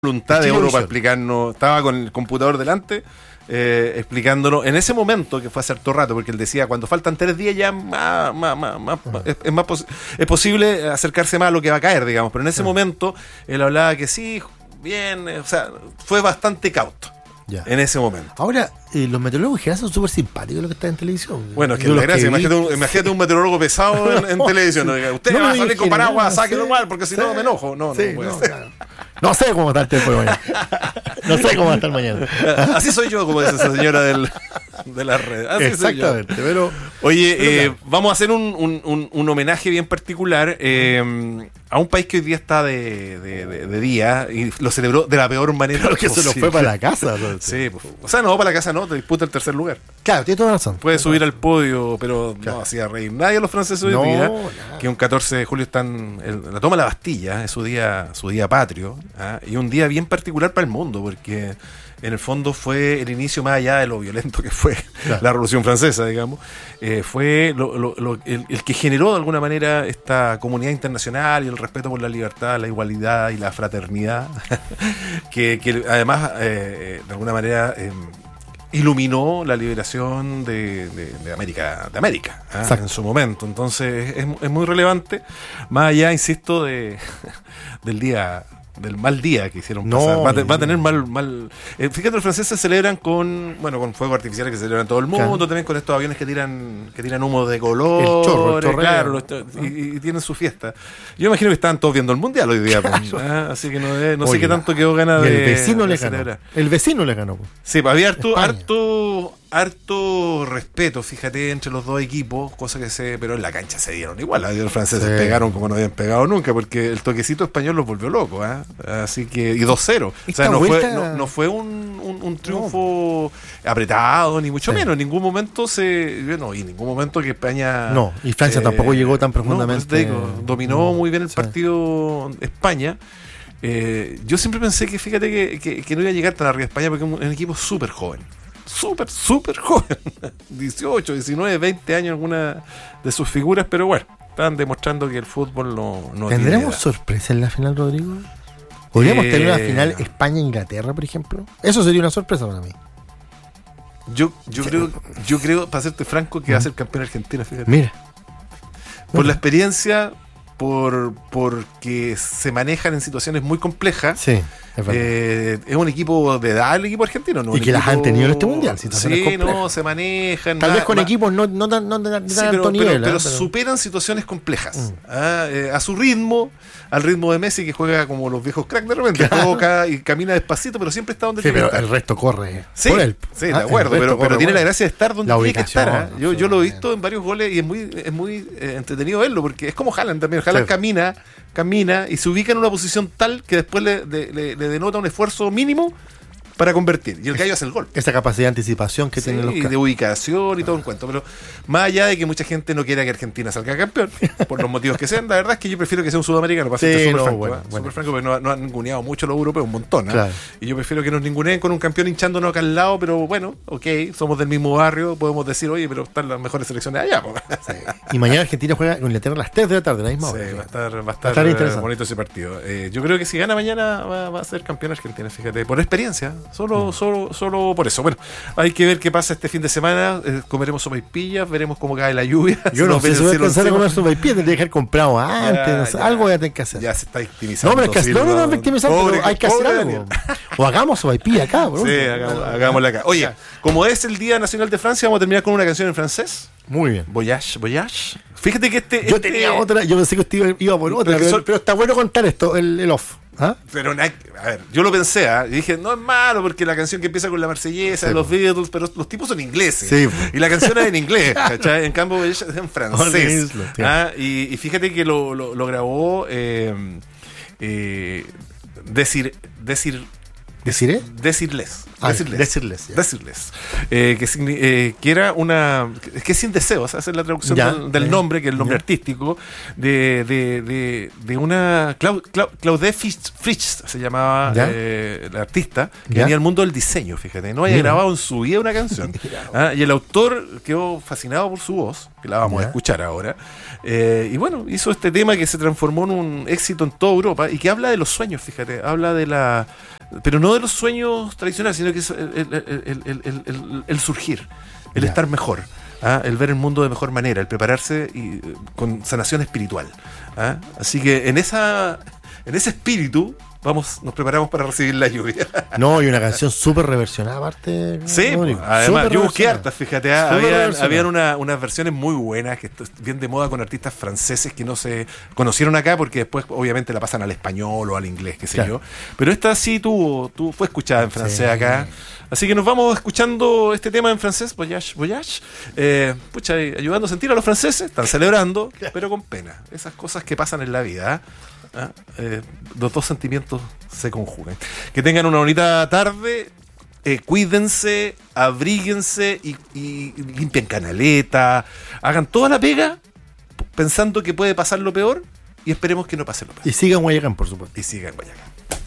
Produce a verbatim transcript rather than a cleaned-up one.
voluntad de oro para explicarnos, estaba con el computador delante, eh, explicándonos en ese momento, que fue hace harto rato, porque él decía, cuando faltan tres días ya más, más, más, más, es, es, más pos- es posible acercarse más a lo que va a caer, digamos, pero en ese momento él hablaba que sí, bien, o sea, fue bastante cauto. Ya. En ese momento. Ahora, eh, los meteorólogos en general son súper simpáticos los que están en televisión. Bueno, es que la gracia, imagínate un, imagínate un meteorólogo pesado en, en no, televisión. Sí. No, usted no va a salir con paraguas, sáquelo mal, porque si no me enojo. No, sí, no puede no, ser. Claro. No sé cómo va a estar el tiempo de mañana. No sé cómo va a estar mañana. Así soy yo, como dice esa señora del, de las redes. Así Exactamente. Soy yo. Pero, Oye, pero eh, claro. vamos a hacer un, un, un, un homenaje bien particular eh, a un país que hoy día está de, de, de, de día y lo celebró de la peor manera. Pero que se nos fue para la casa. ¿No? Sí, pues, o sea, no, para la casa no, te disputa el tercer lugar. Claro, tiene toda razón. Puede subir al podio, pero claro. No hacía reír nadie a los franceses hoy no, día. Nada. Que un catorce de julio están el, la toma de la Bastilla, es su día, su día patrio, ¿ah? Y un día bien particular para el mundo, porque en el fondo fue el inicio, más allá de lo violento que fue claro. la Revolución Francesa, digamos, eh, fue lo, lo, lo, el, el que generó de alguna manera esta comunidad internacional y el respeto por la libertad, la igualdad y la fraternidad, que, que además eh, de alguna manera eh, iluminó la liberación de, de, de América, de América ¿eh? en su momento. Entonces es, es muy relevante, más allá, insisto, de del día del mal día que hicieron no, pasar. Va a, te, va a tener mal... mal eh, fíjate, los franceses celebran con bueno con fuegos artificiales que celebran todo el mundo, claro. También con estos aviones que tiran que tiran humo de color, el chorro, el claro, los, y, y tienen su fiesta. Yo imagino que estaban todos viendo el mundial hoy día, claro. pues, ¿eh? Así que no, eh, no Oye, sé qué tanto quedó ganas de el vecino de le celebrar. ganó. El vecino le ganó. Pues. Sí, pues, había harto, harto harto respeto, fíjate, entre los dos equipos, cosa que se, pero en la cancha se dieron igual, los franceses sí. pegaron como no habían pegado nunca, porque el toquecito español los volvió locos, ¿eh? Así que, y dos cero, o sea, no vuelta... fue, no, no fue un, un, un triunfo no. apretado, ni mucho sí. menos, en ningún momento se, bueno, y en ningún momento que España... No, y Francia eh, no llegó tan profundamente. No, pues digo, dominó no, muy bien el sí. partido España. Eh, yo siempre pensé que, fíjate, que, que, que no iba a llegar tan arriba España, porque es un, un equipo súper joven. Súper, súper joven, dieciocho, diecinueve, veinte años alguna de sus figuras, pero bueno, están demostrando que el fútbol no, no ¿Tendremos sorpresa en la final, Rodrigo? ¿Podríamos eh, tener una final España-Inglaterra, por ejemplo? Eso sería una sorpresa para mí. Yo, yo creo, yo creo, para serte franco, que ¿Mm? va a ser campeón Argentina, fíjate. Mira. Por bueno. la experiencia, por porque se manejan en situaciones muy complejas. Sí. Es, eh, es un equipo de edad el equipo argentino, ¿no? Y un que equipo... las han tenido en este mundial. Sí, no, se manejan. Tal más, vez con más... equipos no, no, no, no de sí, alto pero, nivel. Pero, pero, ¿eh? pero superan situaciones complejas. Mm. ¿ah? Eh, a su ritmo, al ritmo de Messi, que juega como los viejos cracks de repente. Claro. Toca y camina despacito, pero siempre está donde sí, tiene que pero estar. El resto corre sí, por él. Sí, de acuerdo, pero, pero tiene la gracia de estar donde tiene que estar. ¿ah? Yo, yo lo he visto en varios goles y es muy, es muy eh, entretenido verlo, porque es como Haaland también. Haaland sí. camina, camina y se ubica en una posición tal que después le, le, le, le denota un esfuerzo mínimo para convertir, y el gallo hace el gol. Esa capacidad de anticipación que sí, tienen los y de ubicación y todo un cuento. Pero más allá de que mucha gente no quiera que Argentina salga campeón, por los motivos que sean, la verdad es que yo prefiero que sea un sudamericano, para ser sí, súper no, franco, bueno, ¿eh? bueno. Súper franco, porque no, no han ninguneado mucho los europeos, un montón, ¿eh? Claro. Y yo prefiero que nos ninguneen con un campeón hinchándonos acá al lado, pero bueno, ok, somos del mismo barrio, podemos decir, oye, pero están las mejores selecciones allá. Sí. Y mañana Argentina juega con Inglaterra a las tres de la tarde, la misma hora. Sí, va a estar, va a estar, va a estar bonito ese partido. Eh, yo creo que si gana mañana va, va a ser campeón Argentina, fíjate, por experiencia, solo, mm. solo Solo por eso. Bueno, hay que ver qué pasa este fin de semana. Eh, comeremos sopaipillas, veremos cómo cae la lluvia. Yo no sé si voy a alcanzar a comer sopaipillas, tendría que haber comprado antes. Ya, no sé, ya, algo voy a tener que hacer. Ya se está victimizando. No, pero es que, no, no, no, victimizando, pobre, pero hay que hacer algo. Daniel. O hagamos sopaipilla acá, bro. Sí, hagamos, hagámosla acá. Oye, como es el Día Nacional de Francia, vamos a terminar con una canción en francés. Muy bien. Voyage, Voyage. Fíjate que este. Yo este... tenía otra, yo pensé que usted iba por otra, pero, pero, pero está bueno contar esto, el, el off. ¿Ah? Pero, a ver, yo lo pensé, ¿eh? y dije, no es malo, porque la canción que empieza con la marsellesa, sí, de los Beatles, pero los tipos son ingleses. Sí, y la canción es en inglés, ¿cachai? En cambio, es en francés. ¿ah? y, y fíjate que lo, lo, lo grabó eh, eh, decir, decir ¿Deciré? Decirles. Ah, decirles. decirles, ya. Decirles. Eh, que, signi- eh, que era una. Que es sin deseos, hacer la traducción Ya, del, del ya, nombre, que es el nombre ya. artístico, de, de, de, de una. Clau, Clau, Claudette Fritz, Fritz se llamaba Ya. eh, la artista, que Ya. venía al mundo del diseño, fíjate. No había Mira. grabado en su vida una canción. Ah, y el autor quedó fascinado por su voz, que la vamos Ya. a escuchar ahora. Eh, y bueno, hizo este tema que se transformó en un éxito en toda Europa y que habla de los sueños, fíjate. Habla de la. Pero no de los sueños tradicionales, sino que es el, el- el- el- el- el- el surgir, el Ya. estar mejor, ¿ah? El ver el mundo de mejor manera, el prepararse y, eh, con sanación espiritual. ¿Ah? Así que en esa en ese espíritu vamos, nos preparamos para recibir la lluvia. No, y una canción súper reversionada aparte. Sí, Rodrigo. pues, además Súper yo busqué reversionada. hartas, fíjate, ah, Súper habían, reversionada. habían una- unas versiones muy buenas que est- bien de moda con artistas franceses que no se conocieron acá porque después obviamente la pasan al español o al inglés, qué sé Claro. yo. Pero esta sí tuvo, tuvo- fue escuchada en francés Sí. acá. Así que nos vamos escuchando este tema en francés, Voyage, Voyage. Eh, pucha, y ayudando a sentir a los franceses, están celebrando, pero con pena. Esas cosas que pasan en la vida, ¿ah? ¿Ah? Eh, los dos sentimientos se conjugan. Que tengan una bonita tarde. Eh, cuídense, abríguense y, y limpien canaleta, hagan toda la pega p- pensando que puede pasar lo peor y esperemos que no pase lo peor. Y sigan Guayacán, por supuesto. Y sigan Guayacán.